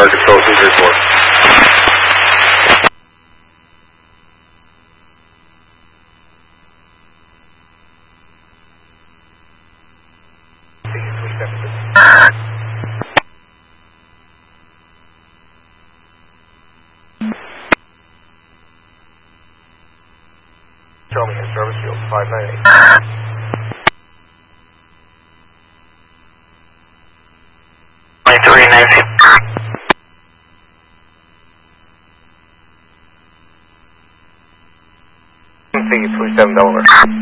Tower Control 234. Show me in service field 598. Figure 27 Delaware.